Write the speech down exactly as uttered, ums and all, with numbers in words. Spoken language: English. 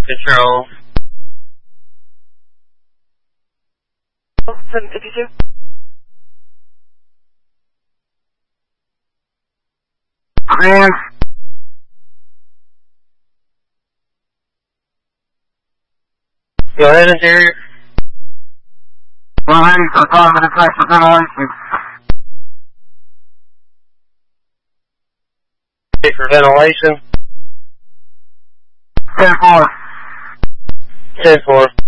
Control. seven fifty-two. Clear. Go ahead, interior. We're ready for time to detect the ventilation. Wait for ventilation. ten four. ten four.